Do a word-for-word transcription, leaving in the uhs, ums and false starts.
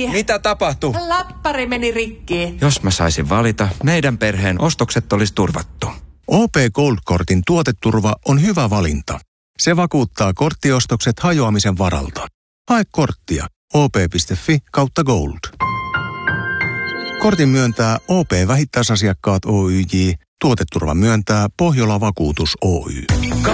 Hei! Mitä tapahtui? Läppäri meni rikki. Jos mä saisin valita, meidän perheen ostokset olisi turvattu. O P Gold-kortin tuoteturva on hyvä valinta. Se vakuuttaa korttiostokset hajoamisen varalta. Hae korttia op.fi kautta gold. Kortin myöntää O P Vähittäisasiakkaat Oyj. Tuoteturva myöntää Pohjola Vakuutus Oy.